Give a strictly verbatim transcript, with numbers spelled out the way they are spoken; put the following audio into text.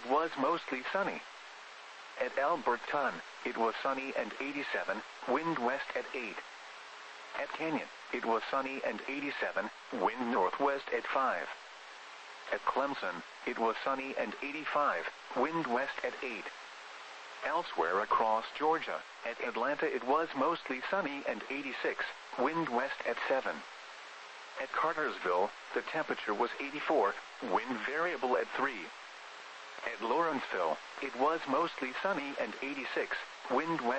it was mostly sunny. At Alberton, it was sunny and eighty-seven, wind west at eight. At Canyon, it was sunny and eighty-seven, wind northwest at five. At Clemson, it was sunny and eighty-five, wind west at eight. Elsewhere across Georgia, at Atlanta it was mostly sunny and eighty-six, wind west at seven. At Cartersville, the temperature was eighty-four, wind variable at three. At Lawrenceville, it was mostly sunny and eighty-six, wind west